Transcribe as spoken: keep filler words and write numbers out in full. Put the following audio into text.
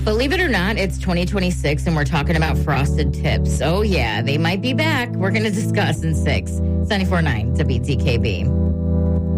Believe it or not, it's twenty twenty-six, and we're talking about frosted tips. Oh, yeah, they might be back. We're going to discuss in six. ninety-four point nine W T K B.